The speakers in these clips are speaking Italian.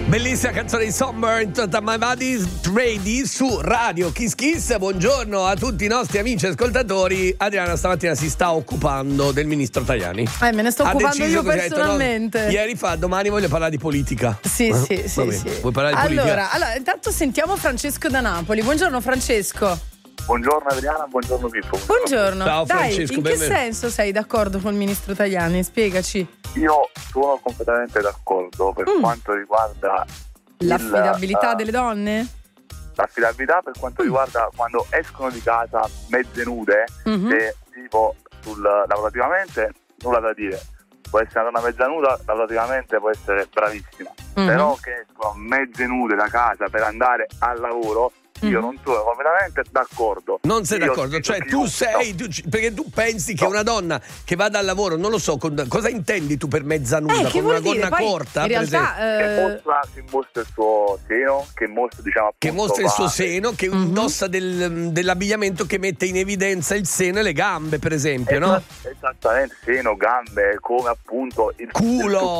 Bellissima canzone di Summer da My Body's Ready su Radio Kiss Kiss. Buongiorno a tutti i nostri amici ascoltatori. Adriana stamattina si sta occupando del ministro Tajani. Me ne sto occupando io personalmente. Detto, no, ieri fa, domani voglio parlare di politica. Sì. Vuoi parlare di politica? Allora, intanto sentiamo Francesco da Napoli. Buongiorno Francesco. Buongiorno Adriana, buongiorno Pippo. Buongiorno. Ciao Dai, Francesco. in che senso sei d'accordo con il ministro Tajani? Spiegaci. Io sono completamente d'accordo per quanto riguarda l'affidabilità delle donne? L'affidabilità per quanto riguarda quando escono di casa mezze nude, se tipo lavorativamente nulla da dire. Può essere una donna mezza nuda, lavorativamente può essere bravissima. Però che escono mezze nude da casa per andare al lavoro, io non sono completamente d'accordo. Non sei d'accordo? Cioè perché tu pensi che una donna che vada al lavoro, non lo so, cosa intendi tu per mezza nuda? Con una gonna corta? In realtà che mostra il suo seno, che mostra, diciamo, che mostra il suo seno, che indossa dell'abbigliamento che mette in evidenza il seno e le gambe, per esempio, no? Esattamente, seno, gambe, come appunto il culo,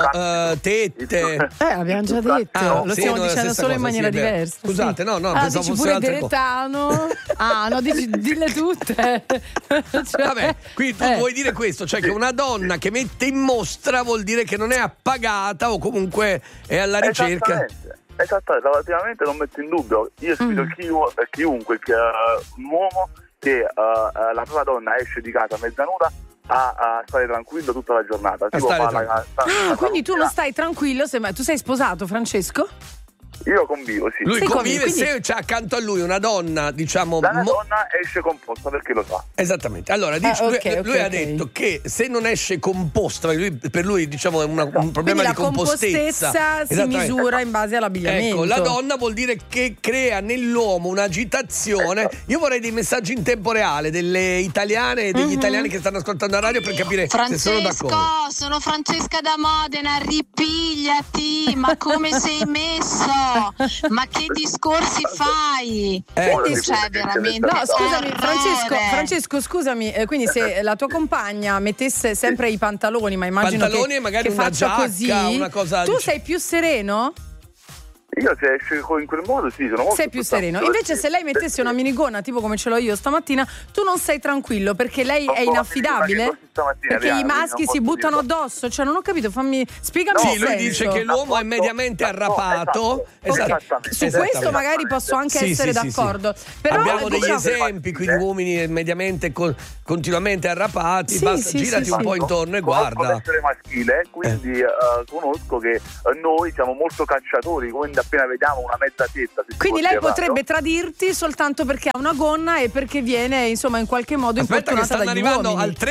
tette. Abbiamo già detto, lo stiamo dicendo solo in maniera diversa. Scusate, no, pensavo fosse pure Deretano. No, dille tutte. Vabbè, quindi tu vuoi dire questo, cioè che una donna che mette in mostra vuol dire che non è appagata o comunque è alla ricerca. Esattamente, relativamente non metto in dubbio. Io sfido chiunque, un uomo che la propria donna esce di casa mezza nuda a stare tranquillo tutta la giornata. Quindi tu non stai tranquillo, tu sei sposato, Francesco? Io convivo, sì. Lui convive se c'è accanto a lui una donna, diciamo. La donna esce composta perché lo sa. Esattamente. Allora, lui ha detto che se non esce composta, per lui diciamo è un problema di compostezza. La compostezza si misura in base all'abbigliamento. Ecco, la donna vuol dire che crea nell'uomo un'agitazione. Io vorrei dei messaggi in tempo reale delle italiane e degli italiani che stanno ascoltando la radio per capire se sono d'accordo. Sono Francesca da Modena, ripigliati, ma come sei messo? Ma che discorsi fai? Quindi c'è veramente. No, scusami, Francesco, scusami. Quindi se la tua compagna mettesse sempre i pantaloni, ma immagino pantaloni e magari che una faccia giacca, così, una cosa. tu sei più sereno? Io se esce in quel modo sì, sono molto sei più sereno. Invece se lei mettesse una minigonna tipo come ce l'ho io stamattina, tu non sei tranquillo perché lei è inaffidabile? Perché i maschi si buttano addosso? Cioè non ho capito, spiegami. Sì, lui dice che l'uomo è mediamente arrapato. Esattamente. Su questo magari posso anche essere d'accordo. Però abbiamo degli esempi, quindi uomini mediamente continuamente arrapati, girati un po' intorno e guarda. Essere maschile, quindi conosco che noi siamo molto cacciatori, quindi appena vediamo una mezza tetta. Quindi lei potrebbe tradirti soltanto perché ha una gonna e perché viene insomma in qualche modo importunata dagli uomini. Stanno arrivando al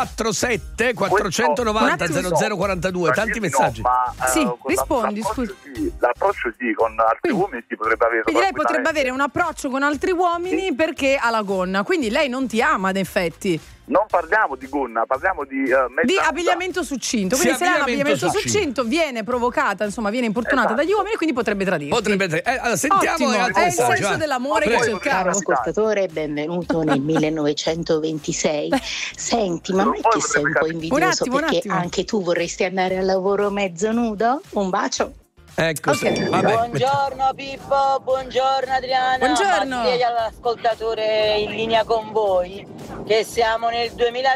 347 490 0042 tanti messaggi. Rispondi, scusa. L'approccio con altri uomini si potrebbe avere. Quindi lei potrebbe avere un approccio con altri uomini perché ha la gonna. Quindi lei non ti ama ad effetti. Non parliamo di gonna, parliamo di abbigliamento succinto. Quindi se lei ha un abbigliamento succinto viene provocata, insomma viene importunata dagli uomini e quindi potrebbe tradirti. Allora, sentiamo è il senso dell'amore che cercavo. Caro ascoltatore, benvenuto nel 1926. Senti, ma non è che sei un po' invidioso perché anche tu vorresti andare al lavoro mezzo nudo? Un bacio. Ecco, Buongiorno Pippo, buongiorno Adriana. Buongiorno. Ma direi all'ascoltatore in linea con voi che siamo nel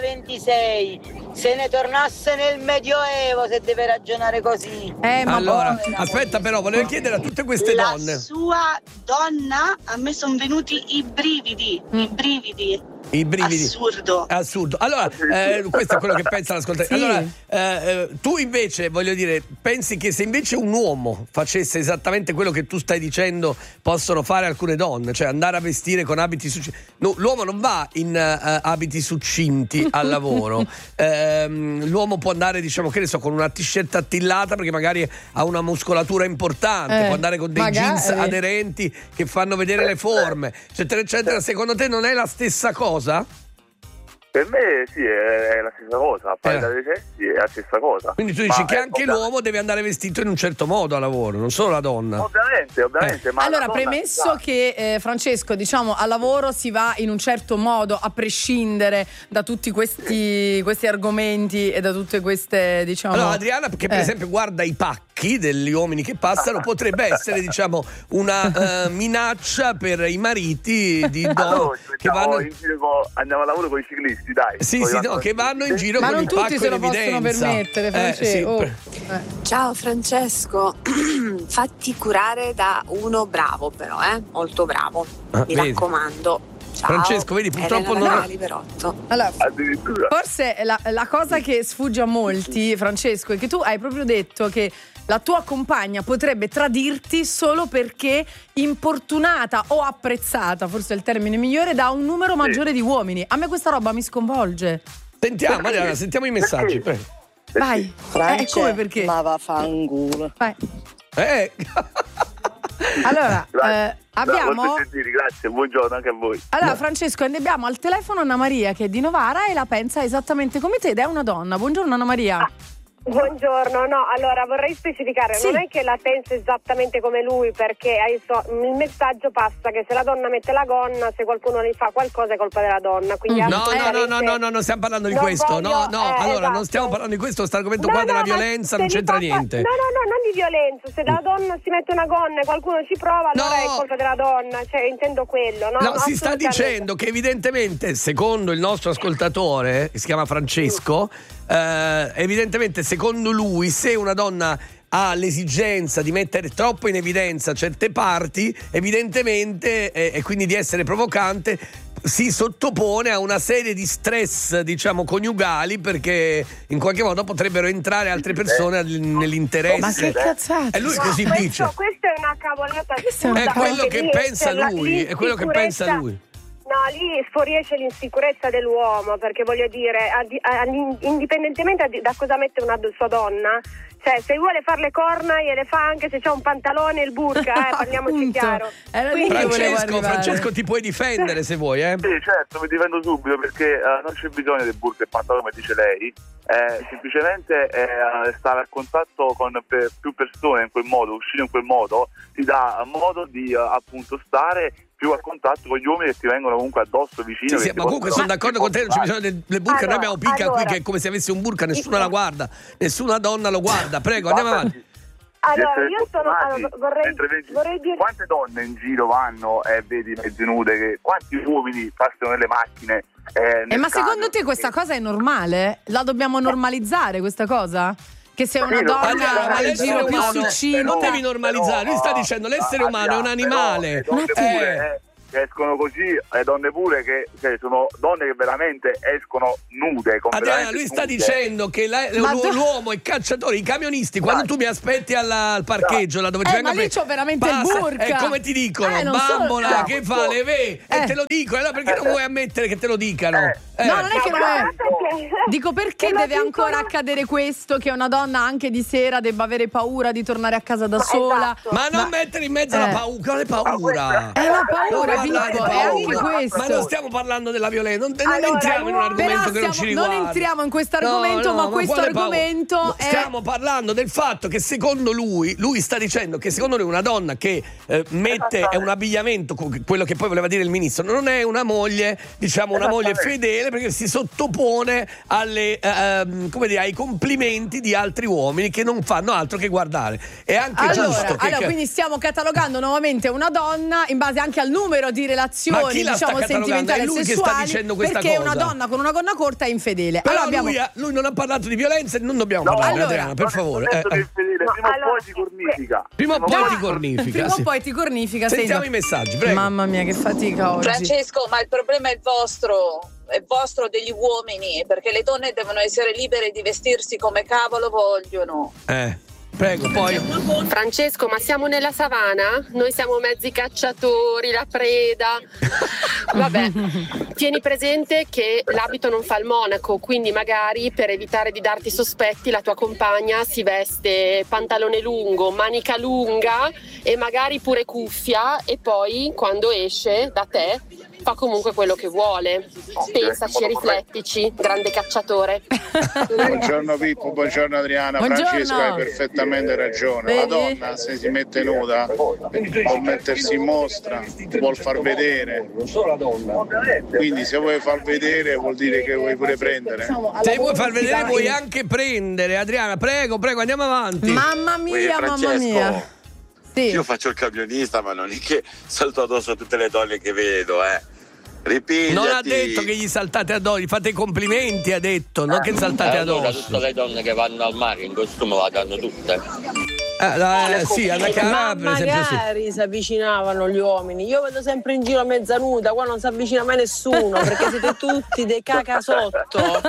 2026. Se ne tornasse nel Medioevo se deve ragionare così. Allora, aspetta però, volevo chiedere a tutte queste donne. La sua donna, a me sono venuti i brividi. Assurdo. Allora, questo è quello che pensa l'ascoltatore. Allora, tu invece, voglio dire, pensi che se invece un uomo facesse esattamente quello che tu stai dicendo possono fare alcune donne, cioè andare a vestire con abiti succinti. No, l'uomo non va in abiti succinti al lavoro. L'uomo può andare, diciamo, che ne so, con una t-shirt attillata perché magari ha una muscolatura importante, può andare con dei jeans aderenti che fanno vedere le forme, eccetera, eccetera. Secondo te non è la stessa cosa? Per me sì, è la stessa cosa, fare da decessi è la stessa cosa. Quindi tu dici che anche l'uomo deve andare vestito in un certo modo a lavoro, non solo la donna. Ovviamente. Ma allora, premesso che Francesco, diciamo, al lavoro si va in un certo modo a prescindere da tutti questi argomenti e da tutte queste, diciamo. Allora, Adriana, che per esempio guarda i pacchi occhi degli uomini che passano potrebbe essere, diciamo, una minaccia per i mariti di donne che vanno in giro andiamo a lavoro con i ciclisti, dai. Sì, no, che vanno in giro ma con il pacco in evidenza. Ma non tutti se lo possono permettere, Francesco. Ciao Francesco, fatti curare da uno bravo però, molto bravo, mi raccomando. Ciao. Francesco, vedi, purtroppo allora, forse la cosa che sfugge a molti, Francesco, è che tu hai proprio detto che la tua compagna potrebbe tradirti solo perché importunata o apprezzata, forse è il termine migliore, da un numero maggiore di uomini. A me questa roba mi sconvolge. Sentiamo, Mariana, sentiamo i messaggi. Vai. Come perché? Ma vaffanculo. Vai. Allora, abbiamo. Grazie, buongiorno anche a voi. Allora, Francesco, abbiamo al telefono Anna Maria che è di Novara e la pensa esattamente come te ed è una donna. Buongiorno Anna Maria. Buongiorno, no, allora vorrei specificare, non è che la penso esattamente come lui, perché il messaggio passa che se la donna mette la gonna, se qualcuno ne fa qualcosa è colpa della donna. Quindi no, non stiamo parlando di questo. Allora non stiamo parlando di questo, questo argomento qua della violenza non c'entra niente. No, non di violenza, se la donna si mette una gonna e qualcuno ci prova, allora è colpa della donna, cioè intendo quello, no? No, si sta dicendo che evidentemente, secondo il nostro ascoltatore, che si chiama Francesco, evidentemente secondo lui se una donna ha l'esigenza di mettere troppo in evidenza certe parti, evidentemente e quindi di essere provocante, si sottopone a una serie di stress, diciamo, coniugali, perché in qualche modo potrebbero entrare altre persone nell'interesse. Ma che cazzate! E lui così dice. Questa è una cavolata. È quello che pensa lui, è quello che pensa lui. No, lì fuoriesce l'insicurezza dell'uomo, perché voglio dire, indipendentemente da cosa mette una sua donna, cioè se vuole fare le corna gliele fa anche se c'è un pantalone e il burka, parliamoci chiaro. Francesco, ti puoi difendere se vuoi, Sì, certo, mi difendo subito, perché non c'è bisogno del burka e il pantalone, come dice lei. Semplicemente stare a contatto con più persone in quel modo, uscire in quel modo, ti dà modo di appunto stare più a contatto con gli uomini che ti vengono comunque addosso, vicino. Sì, ma comunque sono d'accordo con te, non c'è bisogno del burka. Noi abbiamo Pica qui che è come se avesse un burka, nessuno la guarda, nessuna donna lo guarda. Prego, andiamo avanti. Allora, io vorrei dire... Quante donne in giro vanno e vedi mezze nude, quanti uomini passano nelle macchine? Ma secondo te questa cosa è normale? La dobbiamo normalizzare questa cosa? Che se una donna va in giro più succinta, non devi normalizzare, lui sta dicendo l'essere umano è un animale. Che escono così, donne pure che sono donne che veramente escono nude. Adriana, lui sta dicendo che l'uomo è cacciatore, i camionisti, quando tu mi aspetti al parcheggio, là dove ti vengo ma lì c'ho veramente il burka. E come ti dicono? Bambola, che fa? Le ve? E te lo dico, allora perché non vuoi ammettere che te lo dicano? No, non è che non è. Dico, perché deve ancora accadere questo, che una donna anche di sera debba avere paura di tornare a casa da sola? Ma non mettere in mezzo la paura. Quale paura? È la paura, Pippo, è anche questo. Ma non stiamo parlando della violenza, non entriamo in un argomento che non ci riguarda. Non entriamo in questo argomento, ma questo argomento è... Stiamo parlando del fatto che secondo lui sta dicendo che secondo lui una donna che mette un abbigliamento, quello che poi voleva dire il ministro, non è una moglie, diciamo una moglie fedele, perché si sottopone ai complimenti di altri uomini che non fanno altro che guardare. È anche giusto. Quindi stiamo catalogando nuovamente una donna in base anche al numero di relazioni, diciamo, sentimentali e sessuali, che sta dicendo questa cosa. Una donna con una gonna corta è infedele. Però lui non ha parlato di violenza e non dobbiamo parlare, Adriana, per favore. Prima o poi ti cornifica. Prima o poi ti cornifica. Sentiamo i messaggi, prego. Mamma mia, che fatica oggi. Francesco, ma il problema è il vostro degli uomini, perché le donne devono essere libere di vestirsi come cavolo vogliono. Prego, poi. Francesco, ma siamo nella savana? Noi siamo mezzi cacciatori, la preda. Vabbè, tieni presente che l'abito non fa il monaco, quindi magari per evitare di darti sospetti la tua compagna si veste pantalone lungo, manica lunga e magari pure cuffia, e poi quando esce da te fa comunque quello che vuole. Pensaci e riflettici, grande cacciatore. Buongiorno Pippo, buongiorno Adriana. Buongiorno. Francesco, hai perfettamente ragione. Vedi? La donna, se si mette nuda, vuol mettersi in mostra, vuol far vedere. Quindi se vuoi far vedere vuol dire che vuoi pure prendere. Se vuoi far vedere vuoi anche prendere. Adriana, prego, andiamo avanti. Mamma mia, mamma mia. Sì. Io faccio il camionista, ma non è che salto addosso a tutte le donne che vedo, Ripigliati. Non ha detto che gli saltate addosso, gli fate i complimenti, ha detto, non che saltate allora, addosso. tutte le donne che vanno al mare in costume la danno tutte. Sì, Anna Cara, per esempio, sì. Magari si avvicinavano gli uomini. Io vedo sempre in giro a mezza nuda, qua non si avvicina mai nessuno perché siete tutti dei caca sotto.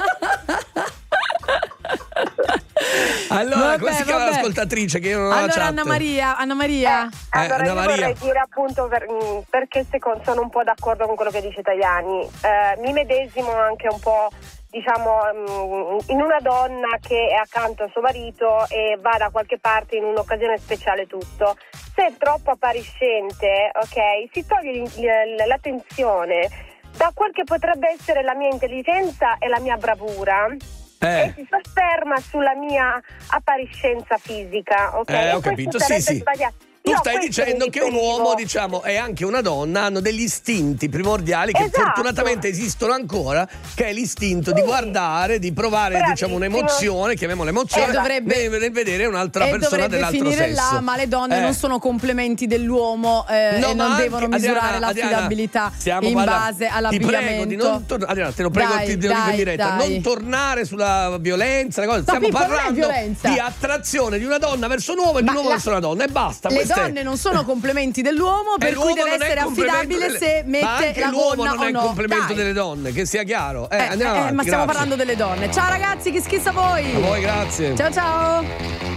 Allora, come si chiama l'ascoltatrice che io non ho la chat? Anna Maria. Allora Anna io Maria. vorrei dire appunto perché sono un po' d'accordo con quello che dice Tajani. Mi medesimo anche un po', diciamo, in una donna che è accanto a suo marito e va da qualche parte in un'occasione speciale tutto. Se è troppo appariscente, ok, si toglie l'attenzione da quel che potrebbe essere la mia intelligenza e la mia bravura. E si sofferma sulla mia appariscenza fisica, ok? Ho capito, sì. Sbagliato. Tu stai dicendo che un uomo, diciamo, e anche una donna hanno degli istinti primordiali che fortunatamente esistono ancora, che è l'istinto di guardare, di provare, diciamo, un'emozione, chiamiamola emozione, nel vedere un'altra persona dell'altro finire sesso. là, ma le donne non sono complementi dell'uomo e non devono misurare l'affidabilità in base all'abbigliamento. Ti prego di non Adriana, te lo prego, ti devo dire in diretta, non tornare sulla violenza, stiamo parlando di attrazione di una donna verso un uomo e di un uomo verso una donna e basta. Le donne non sono complementi dell'uomo, per cui deve essere affidabile se mette la gonna o no. Non è il complemento delle donne, che sia chiaro. Andiamo avanti, ma stiamo grazie. parlando delle donne. Ciao ragazzi, che schizza a voi. A voi, grazie. Ciao.